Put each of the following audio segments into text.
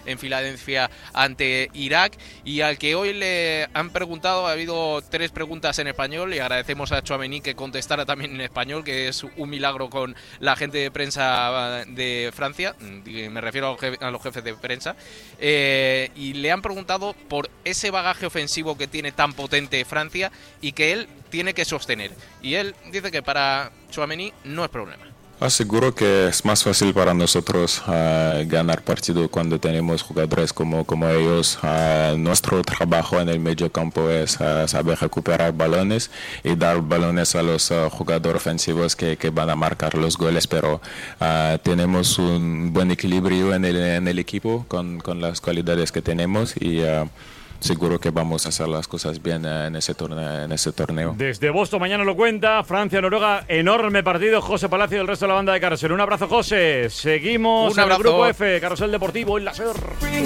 en Filadelfia ante Irak, y al que hoy le han preguntado, ha habido 3 preguntas en español, y agradecemos a Tchouaméni que contestara también en español, que es un milagro con la gente de prensa de Francia, me refiero a los jefes de prensa, y le han preguntado por ese bagaje ofensivo que tiene tan potente Francia y que él tiene que sostener, y él dice que para Tchouaméni no es problema. Seguro que es más fácil para nosotros ganar partido cuando tenemos jugadores como ellos. Nuestro trabajo en el medio campo es saber recuperar balones y dar balones a los jugadores ofensivos que van a marcar los goles, pero tenemos un buen equilibrio en el equipo con las cualidades que tenemos, y seguro que vamos a hacer las cosas bien en ese torneo. Desde Boston mañana lo cuenta, Francia-Noruega, enorme partido. José Palacio y el resto de la banda de Carrusel. Un abrazo, José. Seguimos en el Grupo F, Carrusel Deportivo en la SER.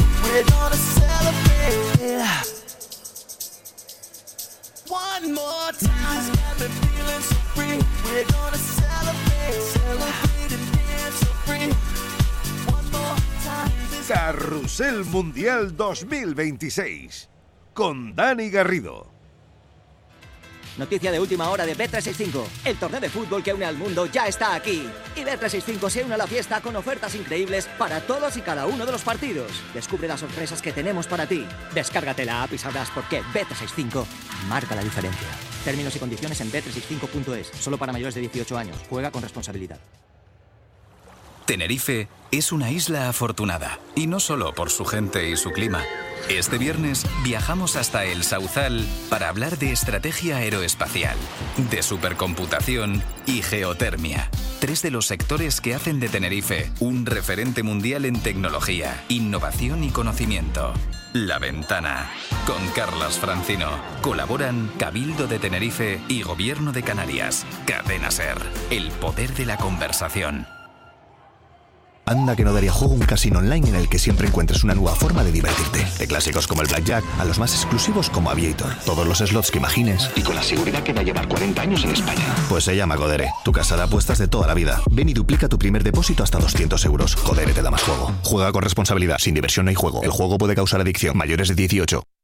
Carrusel Mundial 2026 con Dani Garrido. Noticia de última hora de Bet365. El torneo de fútbol que une al mundo ya está aquí. Y Bet365 se une a la fiesta con ofertas increíbles para todos y cada uno de los partidos. Descubre las sorpresas que tenemos para ti. Descárgate la app y sabrás por qué Bet365 marca la diferencia. Términos y condiciones en bet365.es. Solo para mayores de 18 años. Juega con responsabilidad. Tenerife es una isla afortunada, y no solo por su gente y su clima. Este viernes viajamos hasta el Sauzal para hablar de estrategia aeroespacial, de supercomputación y geotermia. 3 de los sectores que hacen de Tenerife un referente mundial en tecnología, innovación y conocimiento. La Ventana, con Carlas Francino. Colaboran Cabildo de Tenerife y Gobierno de Canarias. Cadena SER, el poder de la conversación. Anda que no daría juego un casino online en el que siempre encuentres una nueva forma de divertirte. De clásicos como el Blackjack a los más exclusivos como Aviator. Todos los slots que imagines. Y con la seguridad que va a llevar 40 años en España. Pues se llama Codere, tu casa de apuestas de toda la vida. Ven y duplica tu primer depósito hasta 200 euros. Codere te da más juego. Juega con responsabilidad. Sin diversión no hay juego. El juego puede causar adicción. Mayores de 18.